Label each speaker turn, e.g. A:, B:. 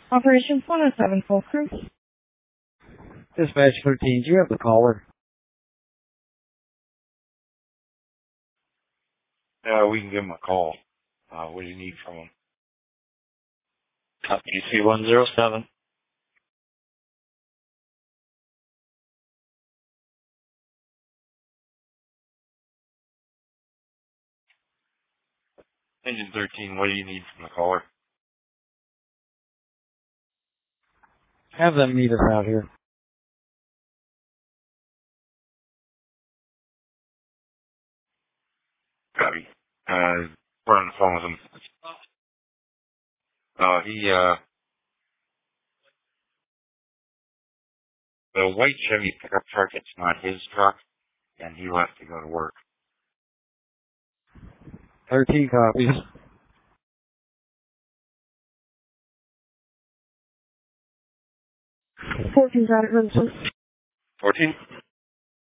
A: Operation 107 full crew.
B: Dispatch 13, do you have the caller?
C: We can give him a call. What do you need from him?
D: Copy C107.
C: Engine 13, what do you need from the caller?
B: Have them meet us out here.
C: Copy. We're on the phone with him. The white Chevy pickup truck, it's not his truck, and he left to go to work.
B: 13 copies.
A: 14's out at Renaissance.
C: 14?